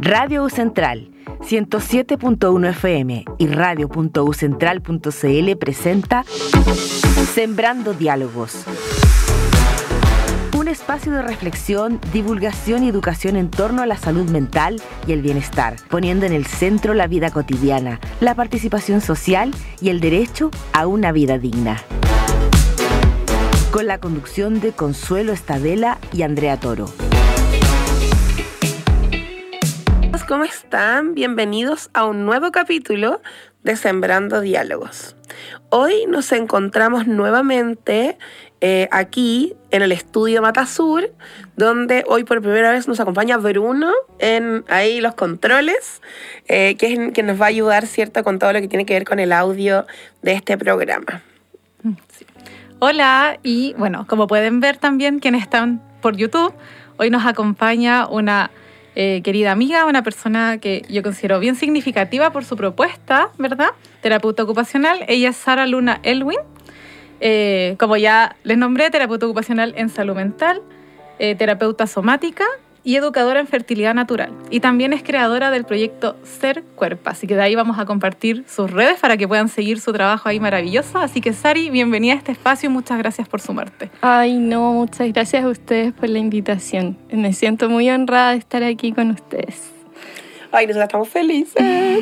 Radio U Central 107.1 FM y radio.ucentral.cl presenta Sembrando Diálogos. Un espacio de reflexión, divulgación y educación en torno a la salud mental y el bienestar, poniendo en el centro la vida cotidiana, la participación social y el derecho a una vida digna. Con la conducción de Consuelo Estadela y Andrea Toro. ¿Cómo están? Bienvenidos a un nuevo capítulo de Sembrando Diálogos. Hoy nos encontramos nuevamente aquí en el estudio Matasur, donde hoy por primera vez nos acompaña Bruno en ahí los controles, que es quien nos va a ayudar, ¿cierto?, con todo lo que tiene que ver con el audio de este programa. Sí. Hola, y bueno, como pueden ver también quienes están por YouTube, hoy nos acompaña una querida amiga, una persona que yo considero bien significativa por su propuesta, ¿verdad? Terapeuta ocupacional. Ella es Sara Luna Elwin. Como ya les nombré, terapeuta ocupacional en salud mental, terapeuta somática y educadora en fertilidad natural. Y también es creadora del proyecto Ser Cuerpa. Así que de ahí vamos a compartir sus redes para que puedan seguir su trabajo ahí maravilloso. Así que Sari, bienvenida a este espacio y muchas gracias por sumarte. Ay, no, muchas gracias a ustedes por la invitación. Me siento muy honrada de estar aquí con ustedes. Ay, nosotros estamos felices.